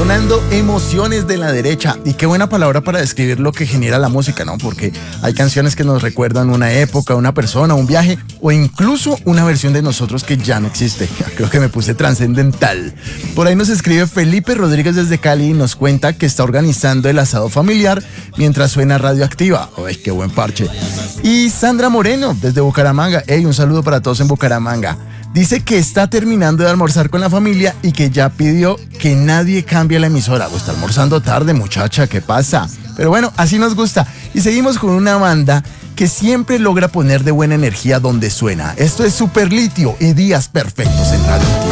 Sonando emociones de la derecha. Y qué buena palabra para describir lo que genera la música, ¿no? Porque hay canciones que nos recuerdan una época, una persona, un viaje o incluso una versión de nosotros que ya no existe. Creo que me puse trascendental. Por ahí nos escribe Felipe Rodríguez desde Cali y nos cuenta que está organizando el asado familiar mientras suena Radioactiva. ¡Ay, qué buen parche! Y Sandra Moreno desde Bucaramanga. ¡Ey, un saludo para todos en Bucaramanga! Dice que está terminando de almorzar con la familia y que ya pidió que nadie cambie la emisora. O está almorzando tarde, muchacha, ¿qué pasa? Pero bueno, así nos gusta. Y seguimos con una banda que siempre logra poner de buena energía donde suena. Esto es Super Litio y Días Perfectos en Radio.